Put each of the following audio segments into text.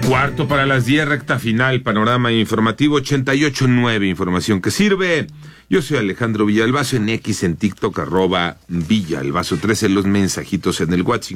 Cuarto para las 10, recta final, panorama informativo 88.9, información que sirve. Yo soy Alejandro Villalbazo, en X, en TikTok, @Villalbazo 13, los mensajitos en el WhatsApp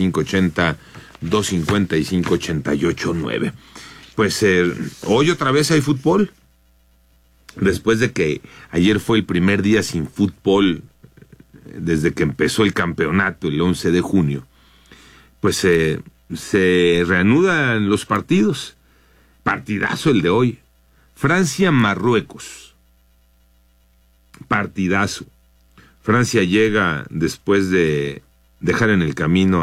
5580-255-88.9. Pues hoy otra vez hay fútbol. Después de que ayer fue el primer día sin fútbol desde que empezó el campeonato el 11 de junio, pues se reanudan los partidos. Partidazo el de hoy. Francia-Marruecos. Partidazo. Francia llega después de dejar en el camino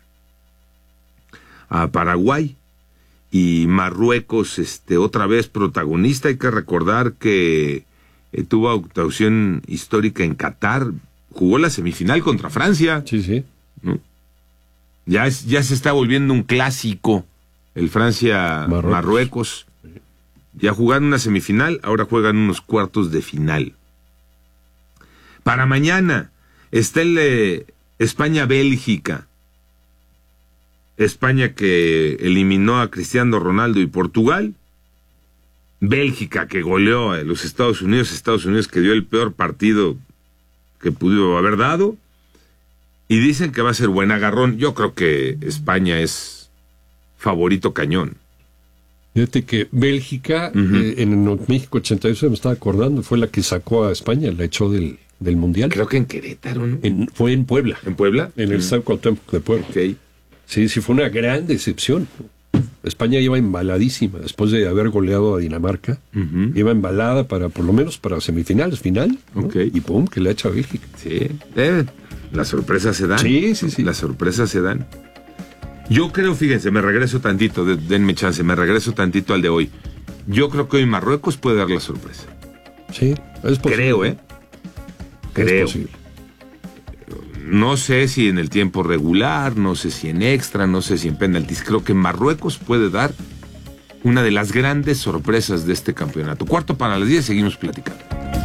a Paraguay, y Marruecos otra vez protagonista. Hay que recordar que tuvo actuación histórica en Qatar, jugó la semifinal contra Francia. Sí. ¿No? Ya se está volviendo un clásico el Francia-Marruecos. Ya jugaron una semifinal, ahora juegan unos cuartos de final. Para mañana está el España-Bélgica. España, que eliminó a Cristiano Ronaldo y Portugal. Bélgica, que goleó a los Estados Unidos. Estados Unidos, que dio el peor partido que pudo haber dado. Y dicen que va a ser buen agarrón. Yo creo que España es favorito cañón. Fíjate que Bélgica, en el México 88, me estaba acordando, fue la que sacó a España, la echó del Mundial. Creo que en Querétaro, ¿no? Fue en Puebla. ¿En Puebla? En el Estadio Cuauhtémoc de Puebla. Okay. Sí, fue una gran decepción. España iba embaladísima después de haber goleado a Dinamarca. Iba embalada por lo menos para semifinales, final, ¿no? Okay. Y pum, que la echa Bélgica. Sí, las sorpresas se dan. Sí. Las sorpresas se dan. Yo creo, fíjense, me regreso tantito, denme chance, me regreso tantito al de hoy. Yo creo que hoy Marruecos puede dar la sorpresa. Sí, es posible. Creo. Es posible. No sé si en el tiempo regular, no sé si en extra, no sé si en penaltis. Creo que Marruecos puede dar una de las grandes sorpresas de este campeonato. Cuarto para las 10, seguimos platicando.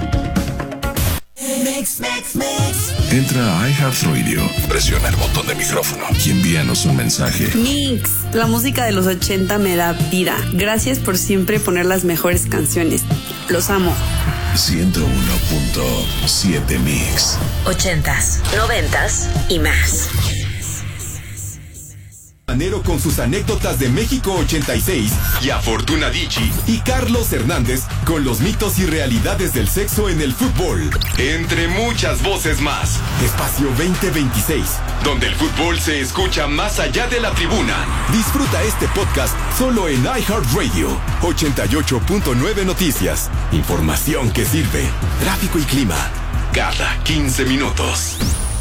Entra a iHeartRadio, presiona el botón de micrófono y envíanos un mensaje. Mix, la música de los 80 me da vida. Gracias por siempre poner las mejores canciones. Los amo. 101.7 Mix. 80s, 90s y más. Con sus anécdotas de México 86 y a Fortuna Dicci y Carlos Hernández con los mitos y realidades del sexo en el fútbol, entre muchas voces más. Espacio 2026, donde el fútbol se escucha más allá de la tribuna. Disfruta este podcast solo en iHeartRadio. 88.9 Noticias, información que sirve. Tráfico y clima cada 15 minutos.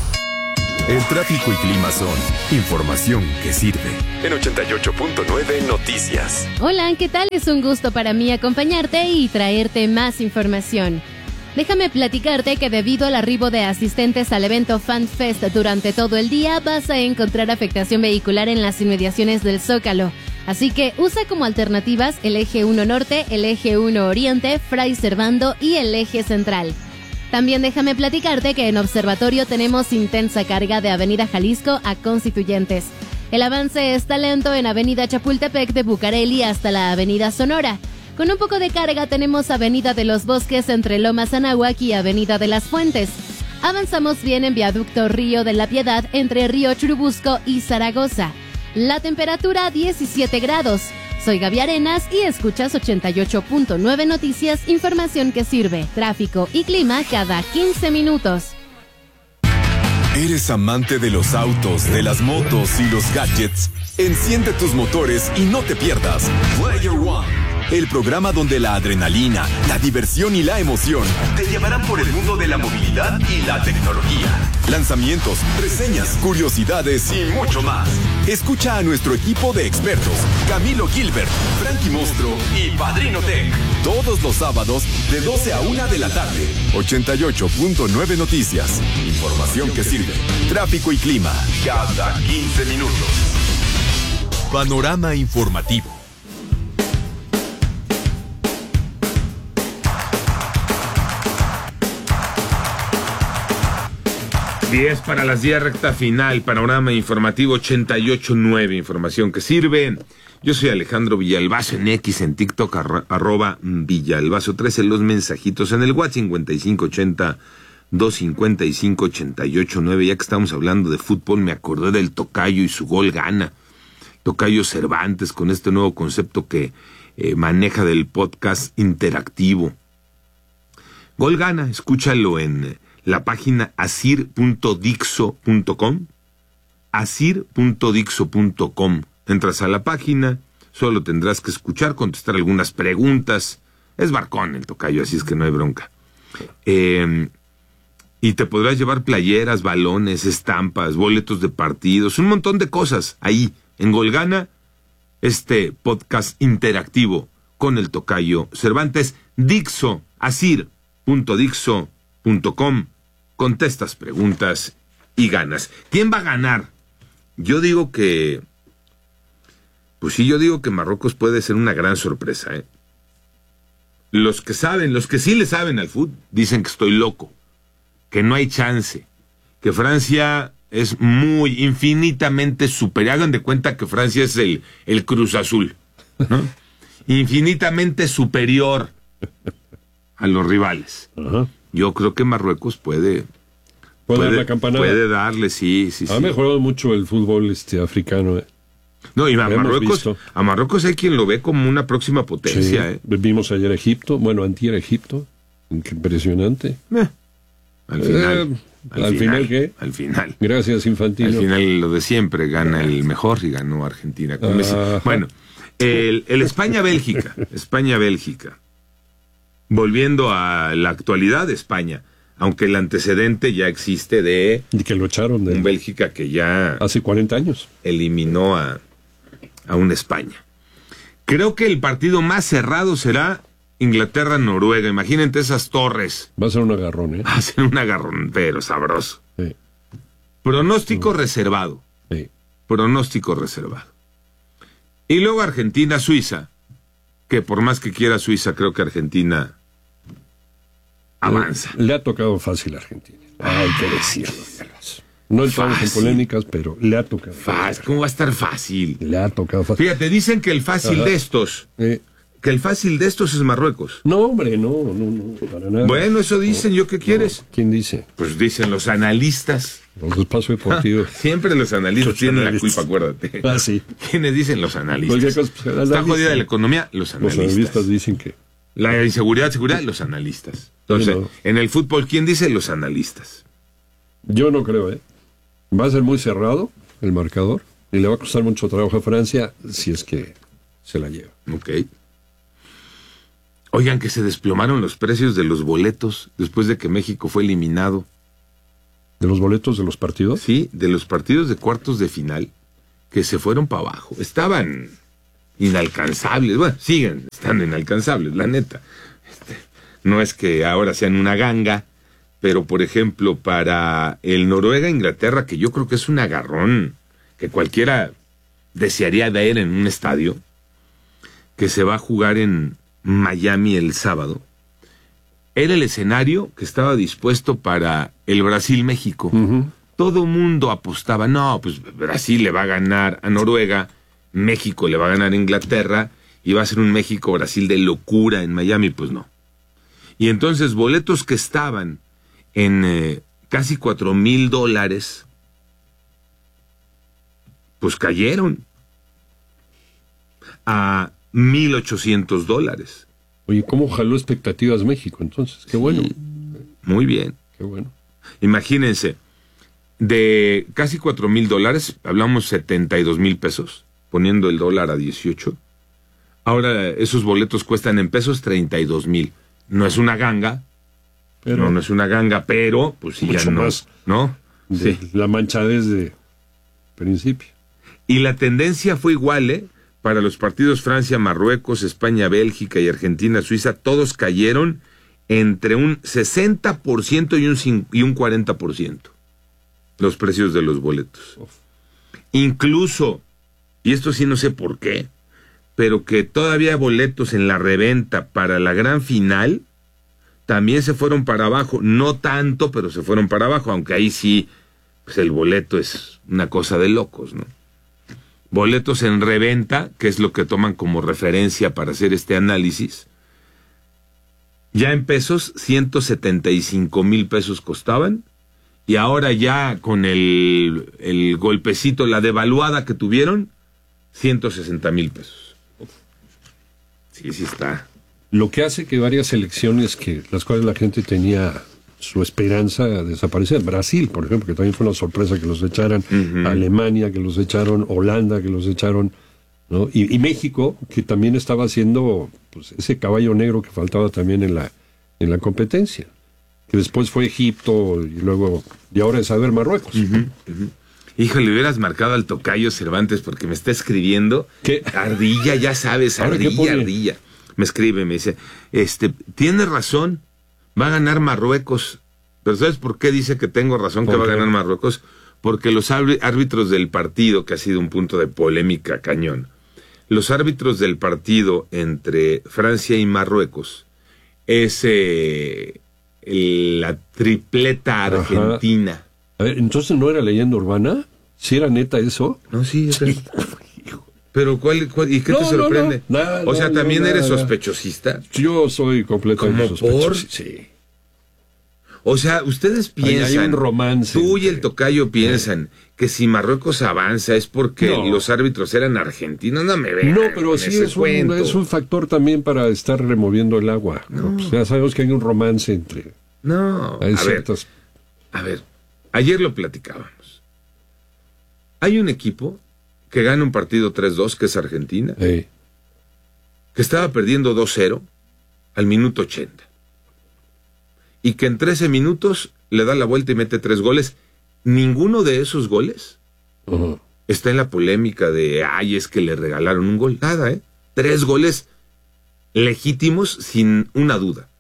El tráfico y clima son información que sirve. En 88.9 Noticias. Hola, ¿qué tal? Es un gusto para mí acompañarte y traerte más información. Déjame platicarte que debido al arribo de asistentes al evento FanFest durante todo el día, vas a encontrar afectación vehicular en las inmediaciones del Zócalo. Así que usa como alternativas el eje 1 Norte, el eje 1 Oriente, Fray Servando y el eje Central. También déjame platicarte que en Observatorio tenemos intensa carga de Avenida Jalisco a Constituyentes. El avance está lento en Avenida Chapultepec de Bucareli hasta la Avenida Sonora. Con un poco de carga tenemos Avenida de los Bosques entre Lomas Anáhuac y Avenida de las Fuentes. Avanzamos bien en Viaducto Río de la Piedad entre Río Churubusco y Zaragoza. La temperatura 17 grados. Soy Gaby Arenas y escuchas 88.9 Noticias, información que sirve, tráfico y clima cada 15 minutos. ¿Eres amante de los autos, de las motos y los gadgets? Enciende tus motores y no te pierdas Player One, el programa donde la adrenalina, la diversión y la emoción te llevarán por el mundo de la movilidad y la tecnología. Lanzamientos, reseñas, curiosidades y mucho más. Escucha a nuestro equipo de expertos, Camilo Gilbert, Frankie Mostro y Padrino Tech, todos los sábados de 12 a 1 de la tarde. 88.9 Noticias, información que sirve. Tráfico y clima cada 15 minutos. Panorama informativo. 10 para las 10, recta final, panorama informativo 88.9, información que sirve. Yo soy Alejandro Villalbazo en X, en TikTok, @Villalbazo 13, los mensajitos en el WhatsApp 5580-255-88.9. Ya que estamos hablando de fútbol, me acordé del Tocayo y su gol gana. Tocayo Cervantes, con este nuevo concepto que maneja del podcast interactivo. Gol gana, escúchalo en la página asir.dixo.com, asir.dixo.com. Entras a la página, solo tendrás que escuchar, contestar algunas preguntas. Es barcón el Tocayo, así es que no hay bronca. Y te podrás llevar playeras, balones, estampas, boletos de partidos, un montón de cosas ahí en Gol Gana, este podcast interactivo con el Tocayo Cervantes. Dixo, asir.dixo.com. Contestas preguntas y ganas. ¿Quién va a ganar? Yo digo que Marruecos puede ser una gran sorpresa, ¿eh? Los que sí le saben al fútbol, dicen que estoy loco, que no hay chance, que Francia es infinitamente superior. Hagan de cuenta que Francia es el Cruz Azul, ¿no? Infinitamente superior a los rivales. Ajá. Yo creo que Marruecos puede dar la campanada. Puede darle, sí. Ha mejorado mucho el fútbol africano. No, y a Marruecos hay quien lo ve como una próxima potencia. Sí, vimos ayer Egipto, antier Egipto, impresionante. Al final. ¿Al final qué? Al final. Gracias, Infantino. Al final lo de siempre, gana el mejor y ganó Argentina con Messi. Bueno, el España-Bélgica. España-Bélgica. Volviendo a la actualidad de España, aunque el antecedente ya existe de... Y que lo echaron de... Un Bélgica que ya... Hace 40 años. Eliminó a una España. Creo que el partido más cerrado será Inglaterra-Noruega. Imagínate esas torres. Va a ser un agarrón, ¿eh? Va a ser un agarrón, pero sabroso. Sí. Pronóstico reservado. Sí. Pronóstico reservado. Y luego Argentina-Suiza, que por más que quiera Suiza, creo que Argentina avanza. Le ha tocado fácil a Argentina. Hay que decirlo. No entramos en polémicas, pero le ha tocado fácil. ¿Cómo va a estar fácil? Le ha tocado fácil. Fíjate, dicen que el fácil de estos... Que el fácil de estos es Marruecos. No, hombre, no, para nada. Bueno, eso dicen, ¿yo qué quieres? ¿Quién dice? Pues dicen los analistas. Los Espacio Deportivo. Siempre los analistas tienen la culpa, acuérdate. Sí. ¿Quiénes dicen los analistas? Está jodida la economía, los analistas. Los analistas dicen que... La inseguridad, seguridad, los analistas. Entonces, en el fútbol, ¿quién dice? Los analistas. Yo no creo, ¿eh? Va a ser muy cerrado el marcador y le va a costar mucho trabajo a Francia si es que se la lleva. Ok. Oigan, que se desplomaron los precios de los boletos después de que México fue eliminado. ¿De los boletos de los partidos? Sí, de los partidos de cuartos de final, que se fueron para abajo. Estaban inalcanzables. Bueno, siguen estando inalcanzables, la neta. No es que ahora sean una ganga, pero por ejemplo, para el Noruega-Inglaterra, que yo creo que es un agarrón que cualquiera desearía ver en un estadio, que se va a jugar en Miami el sábado, era el escenario que estaba dispuesto para el Brasil-México. Todo mundo apostaba, no, pues Brasil le va a ganar a Noruega, México le va a ganar a Inglaterra, y va a ser un México-Brasil de locura en Miami. Pues no. Y entonces boletos que estaban en casi $4,000, pues cayeron a $1,800. Oye, ¿cómo jaló expectativas México entonces? Qué bueno. Sí, muy bien. Qué bueno. Imagínense, de casi $4,000, hablamos 72,000 pesos, poniendo el dólar a 18. Ahora esos boletos cuestan en pesos 32,000. No es una ganga, pero no es una ganga, pero pues sí, ya no, más, ¿no? Sí. La manchadez de principio. Y la tendencia fue igual, ¿eh? Para los partidos Francia, Marruecos, España, Bélgica y Argentina, Suiza, todos cayeron entre un 60% y un 40%. Los precios de los boletos. Incluso, y esto sí no sé por qué, pero que todavía boletos en la reventa para la gran final también se fueron para abajo, no tanto, pero se fueron para abajo, aunque ahí sí, pues el boleto es una cosa de locos, ¿no? Boletos en reventa, que es lo que toman como referencia para hacer este análisis, ya en pesos, 175,000 pesos costaban, y ahora ya con el golpecito, la devaluada que tuvieron, 160,000 pesos. Sí está. Lo que hace que varias selecciones que las cuales la gente tenía su esperanza desaparecer. Brasil, por ejemplo, que también fue una sorpresa que los echaran. Alemania, que los echaron. Holanda, que los echaron. ¿No? Y México, que también estaba haciendo pues, ese caballo negro que faltaba también en la competencia. Que después fue Egipto y luego, y ahora es a ver Marruecos. Hijo, le hubieras marcado al tocayo Cervantes porque me está escribiendo. ¿Qué? Ardilla, ya sabes, ardilla. Me escribe, me dice, tiene razón, va a ganar Marruecos. Pero ¿sabes por qué dice que tengo razón que va a ganar Marruecos? Porque los árbitros del partido, que ha sido un punto de polémica cañón, los árbitros del partido entre Francia y Marruecos es la tripleta argentina. Ajá. A ver, ¿entonces no era leyenda urbana? ¿Sí era neta eso? No, sí, es Pero ¿y qué te sorprende? Nada, o sea, ¿también eres sospechosista? Yo soy completamente sospechoso. Sí. O sea, ustedes piensan, hay un romance tú y el tocayo piensan que si Marruecos avanza es porque los árbitros eran argentinos. No me vean. No, pero sí es un factor también para estar removiendo el agua. No. Pues ya sabemos que hay un romance entre... No, a ver, ayer lo platicábamos. Hay un equipo que gana un partido 3-2, que es Argentina, que estaba perdiendo 2-0 al minuto 80. Y que en 13 minutos le da la vuelta y mete 3 goles. Ninguno de esos goles está en la polémica de, es que le regalaron un gol. Nada, 3 goles legítimos sin una duda.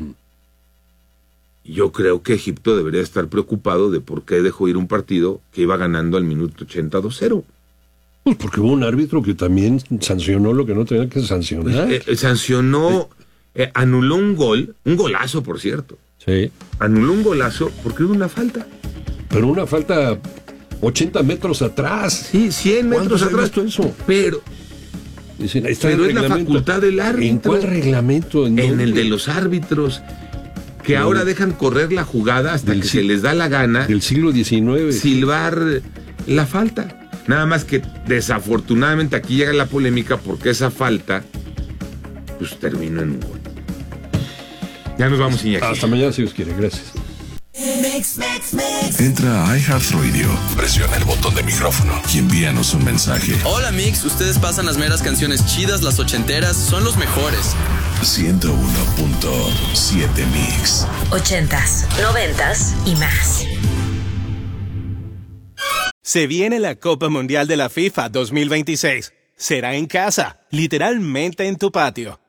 Yo creo que Egipto debería estar preocupado de por qué dejó ir un partido que iba ganando al minuto 80 2-0. Pues porque hubo un árbitro que también sancionó lo que no tenía que sancionar. Sancionó, anuló un golazo, por cierto. Sí. Anuló un golazo porque hubo una falta. Pero una falta 80 metros atrás. Sí, 100 metros atrás. Eso? Pero es la facultad del árbitro. ¿En cuál reglamento? En el de los árbitros. Que ahora dejan correr la jugada hasta que se les da la gana. Del siglo XIX. Silbar la falta. Nada más que desafortunadamente aquí llega la polémica porque esa falta pues terminó en un gol. Ya nos vamos, Iñaki. Hasta mañana si Dios quiere. Gracias. Entra a iHeartRadio, presiona el botón de micrófono y envíanos un mensaje. Hola Mix, ustedes pasan las meras canciones chidas, las ochenteras, son los mejores. 101.7 Mix. 80s, 90s y más. Se viene la Copa Mundial de la FIFA 2026. Será en casa, literalmente en tu patio.